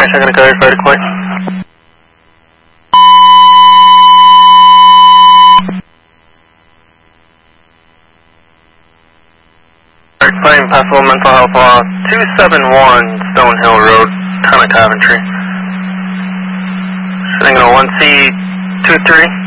I'm going to go vertically. Claim possible mental health loss 271 Stonehill Road, Town of Coventry. Sitting on 1C23.